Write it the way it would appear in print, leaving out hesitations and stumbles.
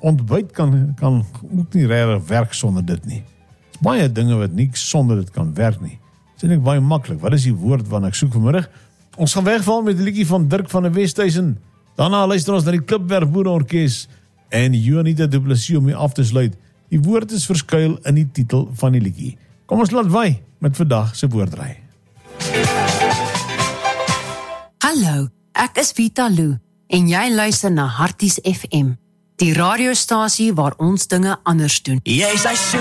ontbyt kan ook nie regtig werk sonder dit nie. Is baie dinge wat nie sonder dit kan werk nie. Dit is net baie maklik. Wat is die woord wat ek soek vanmiddag? Ons gaan wegval met die liedjie van Dirk van der Westhuizen. Daarna luister ons na die Klipwerk Boereorkes en Juanita Du Plessis om hier af te sluit. Die woord is verskuil in die titel van die liedjie. Kom ons laat wy met vandag se woordry. Hallo, ek is Vita Lou en jy luister na Harties FM, die radiostasie waar ons dinge anders doen. Jy is